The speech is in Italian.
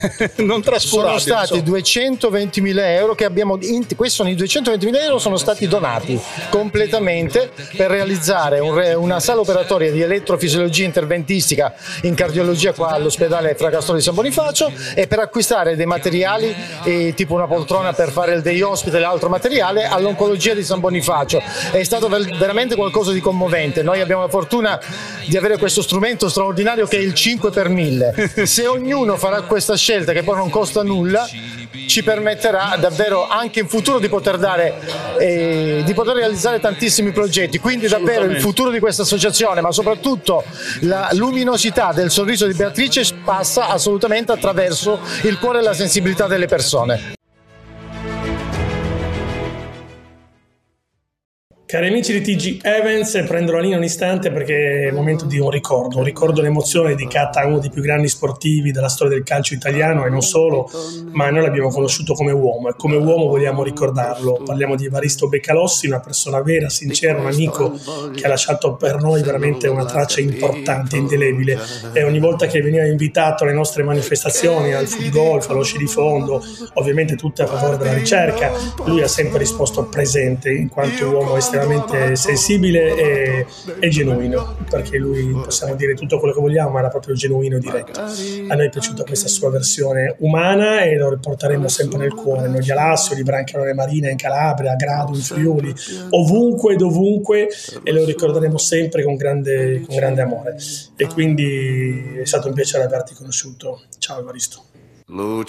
non trascurabile. Sono stati 220.000 euro che abbiamo, questi sono i 220.000 euro sono stati donati completamente per realizzare una sala operatoria di elettrofisiologia interventistica in cardiologia qua all'ospedale Fra Castoro di San Bonifacio e per acquistare dei materiali tipo una poltrona per fare il day hospital e altro materiale all'oncologia di San Bonifacio. È stato veramente qualcosa di commovente. Noi abbiamo la fortuna di avere questo strumento straordinario che è il 5 per 1000. Se ognuno farà questa scelta che poi non costa nulla, ci permetterà davvero anche in futuro di poter di poter realizzare tantissimi progetti. Quindi davvero il futuro di questa associazione, ma soprattutto la luminosità del sorriso di Beatrice passa assolutamente attraverso il cuore e la sensibilità delle persone. Cari amici di TG Events, prendo la linea un istante perché è il momento di un ricordo l'emozione dedicata a uno dei più grandi sportivi della storia del calcio italiano e non solo, ma noi l'abbiamo conosciuto come uomo e come uomo vogliamo ricordarlo. Parliamo di Evaristo Beccalossi, una persona vera, sincera, un amico che ha lasciato per noi veramente una traccia importante, indelebile, e ogni volta che veniva invitato alle nostre manifestazioni, al foot golf, allo sci di fondo, ovviamente tutte a favore della ricerca, lui ha sempre risposto presente in quanto uomo estremamente sensibile e genuino, perché lui, possiamo dire tutto quello che vogliamo, ma era proprio genuino e diretto. A noi è piaciuta questa sua versione umana e lo riporteremo sempre nel cuore, noi di Alassio, di Brancaleone Marina in Calabria, a Grado, in Friuli, ovunque, dovunque, e lo ricorderemo sempre con grande amore. E quindi è stato un piacere averti conosciuto. Ciao Evaristo.